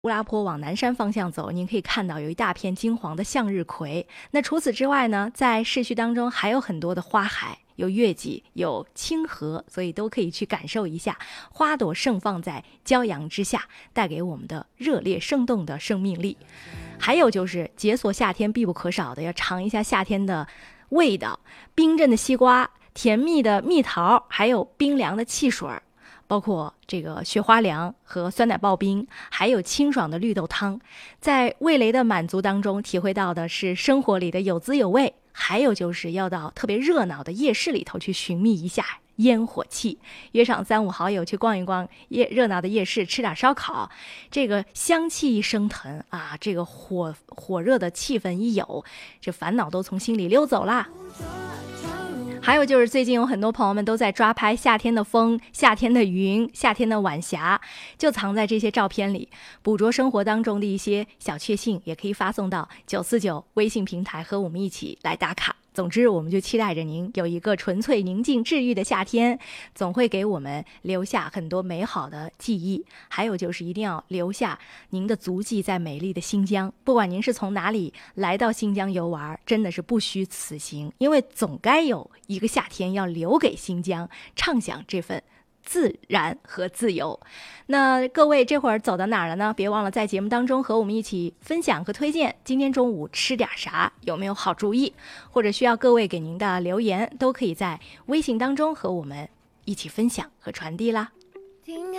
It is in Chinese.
乌拉坡往南山方向走，您可以看到有一大片金黄的向日葵。那除此之外呢，在市区当中还有很多的花海，有月季，有清河，所以都可以去感受一下花朵盛放在骄阳之下带给我们的热烈生动的生命力。还有就是解锁夏天必不可少的，要尝一下夏天的味道，冰镇的西瓜，甜蜜的蜜桃，还有冰凉的汽水，包括这个雪花凉和酸奶刨冰，还有清爽的绿豆汤。在味蕾的满足当中，体会到的是生活里的有滋有味。还有就是要到特别热闹的夜市里头去寻觅一下烟火气，约上3、5好友去逛一逛热闹的夜市，吃点烧烤，这个香气一升腾啊，这个火热的气氛一有，这烦恼都从心里溜走啦。还有就是最近有很多朋友们都在抓拍夏天的风、夏天的云、夏天的晚霞，就藏在这些照片里，捕捉生活当中的一些小确幸，也可以发送到949微信平台和我们一起来打卡。总之，我们就期待着您有一个纯粹宁静治愈的夏天，总会给我们留下很多美好的记忆。还有就是一定要留下您的足迹在美丽的新疆，不管您是从哪里来到新疆游玩，真的是不虚此行，因为总该有一个夏天要留给新疆，畅享这份自然和自由。那各位这会儿走到哪儿了呢？别忘了在节目当中和我们一起分享和推荐今天中午吃点啥，有没有好主意，或者需要各位给您的留言，都可以在微信当中和我们一起分享和传递啦。